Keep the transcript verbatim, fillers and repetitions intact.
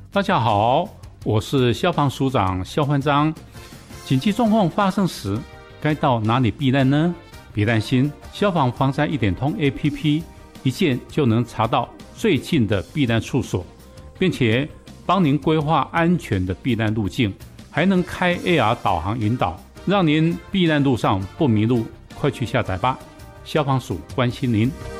大家好，我是消防署长肖焕章。紧急状况发生时，该到哪里避难呢？别担心，消防防灾一点通 A P P 一键就能查到最近的避难处所，并且帮您规划安全的避难路径，还能开 A R 导航引导，让您避难路上不迷路。快去下载吧，消防署关心您。